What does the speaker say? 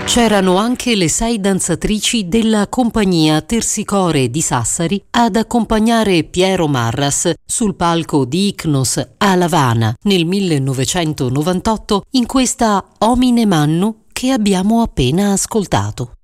C'erano anche le 6 danzatrici della compagnia Tersicore di Sassari ad accompagnare Piero Marras sul palco di Ichnos a L'Avana nel 1998 in questa Homine Mannu che abbiamo appena ascoltato.